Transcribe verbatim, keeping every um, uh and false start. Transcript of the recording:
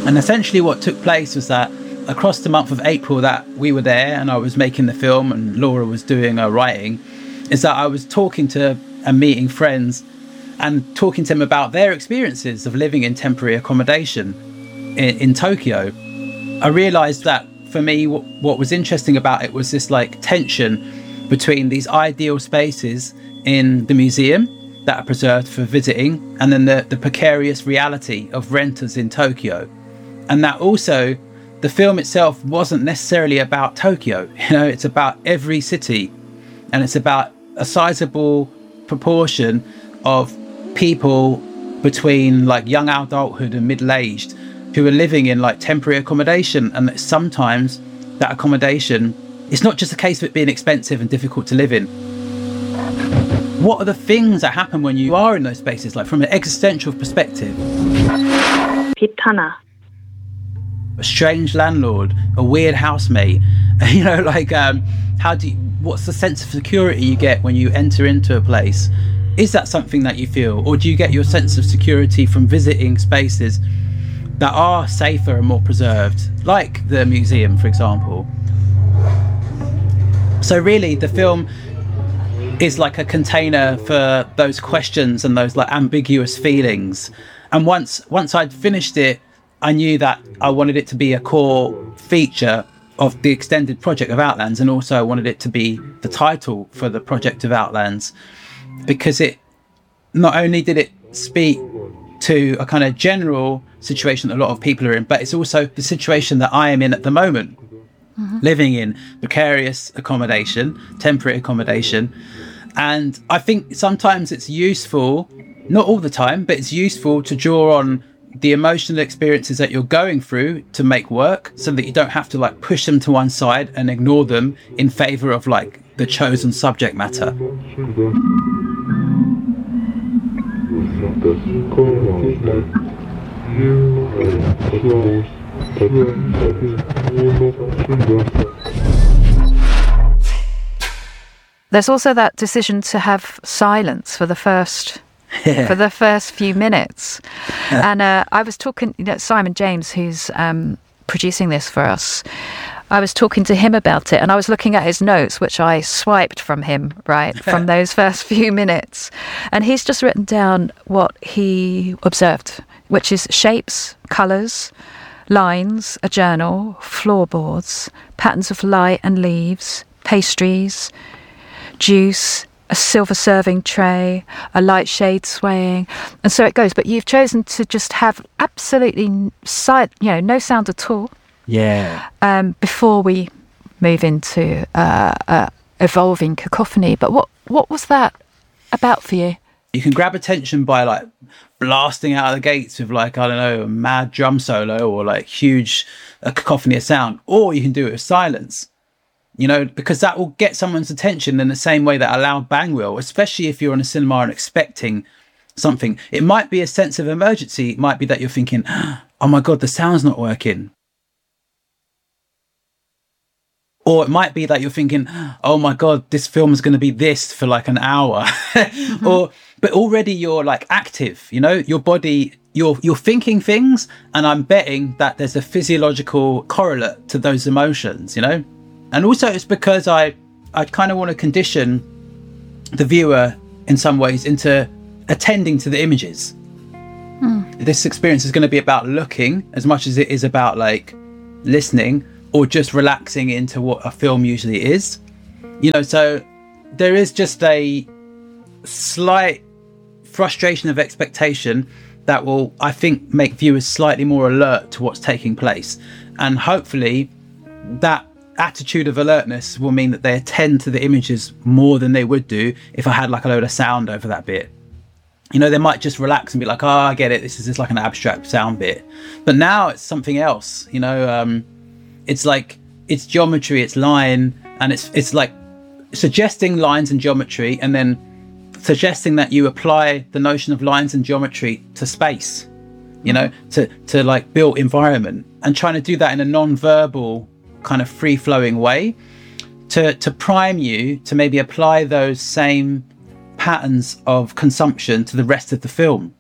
And essentially what took place was that across the month of April that we were there and I was making the film and Laura was doing her writing, is that I was talking to and meeting friends and talking to them about their experiences of living in temporary accommodation in, in Tokyo. I realised that for me, w- what was interesting about it was this like tension between these ideal spaces in the museum that are preserved for visiting and then the, the precarious reality of renters in Tokyo. And that also, the film itself wasn't necessarily about Tokyo. You know, it's about every city, and it's about a sizable proportion of people between like young adulthood and middle-aged who are living in like temporary accommodation. And that sometimes that accommodation, it's not just a case of it being expensive and difficult to live in. What are the things that happen when you are in those spaces, like from an existential perspective? Pitana. A strange landlord, a weird housemate, you know, like um, how do you, what's the sense of security you get when you enter into a place? Is that something that you feel, or do you get your sense of security from visiting spaces that are safer and more preserved, like the museum, for example? So really, the film is like a container for those questions and those like ambiguous feelings. And once once I'd finished it, I knew that I wanted it to be a core feature of the extended project of Outlands, and also I wanted it to be the title for the project of Outlands, because it not only did it speak to a kind of general situation that a lot of people are in, but it's also the situation that I am in at the moment, mm-hmm. living in precarious accommodation, temporary accommodation. And I think sometimes it's useful, not all the time, but it's useful to draw on the emotional experiences that you're going through to make work, so that you don't have to like push them to one side and ignore them in favor of like the chosen subject matter. There's also that decision to have silence for the first Yeah. for the first few minutes. Yeah. And uh, I was talking, you know, Simon James, who's um, producing this for us, I was talking to him about it, and I was looking at his notes, which I swiped from him, right, from those first few minutes. And he's just written down what he observed, which is shapes, colours, lines, a journal, floorboards, patterns of light and leaves, pastries, juice, a silver serving tray, a light shade swaying, and so it goes. But you've chosen to just have absolutely silent, you know, no sound at all. Yeah. Um, before we move into uh, uh, evolving cacophony. But what what was that about for you? You can grab attention by like blasting out of the gates with like, I don't know, a mad drum solo or like huge a cacophony of sound, or you can do it with silence. You know, because that will get someone's attention in the same way that a loud bang will, especially if you're in a cinema and expecting something. It might be a sense of emergency. It might be that you're thinking, oh my God, the sound's not working. Or it might be that you're thinking, oh my God, this film is going to be this for like an hour. Mm-hmm. Or, but already you're like active, you know, your body, you're, you're thinking things. And I'm betting that there's a physiological correlate to those emotions, you know. And also it's because I, I kind of want to condition the viewer in some ways into attending to the images. Mm. This experience is going to be about looking as much as it is about like listening or just relaxing into what a film usually is. You know, so there is just a slight frustration of expectation that will, I think, make viewers slightly more alert to what's taking place. And hopefully that attitude of alertness will mean that they attend to the images more than they would do if I had like a load of sound over that bit. You know, they might just relax and be like, oh, I get it. This is just like an abstract sound bit. But now it's something else, you know, um, it's like, it's geometry, it's line, and it's it's like suggesting lines and geometry and then suggesting that you apply the notion of lines and geometry to space, you know, to, to like built environment, and trying to do that in a non-verbal kind of free-flowing way to, to prime you to maybe apply those same patterns of consumption to the rest of the film.